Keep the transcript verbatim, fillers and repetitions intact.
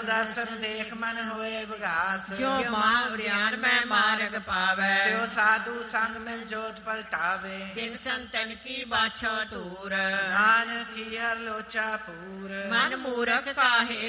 ਦਰਸ਼ਨ ਦੇਖ ਮਨ ਹੋਏ ਵਿਗਾਸ ਜੋ ਮਾਂ ਗਿਆਨ ਮੈਂ ਮਾਰਗ ਪਾਵੈ ਤਿਉ ਸਾਧੂ ਸੰਗ ਮਿਲ ਜੋਤ ਪਲਟਾਵੇ ਤਿਨ ਸੰਤਨ ਕੀ ਬਾਛੋ ਧੂਰ ਨਾਨਕ ਹੀ ਹਰ ਲੋਚਾ ਪੂਰ ਮਨ ਮੂਰਖ ਕਾਹੇ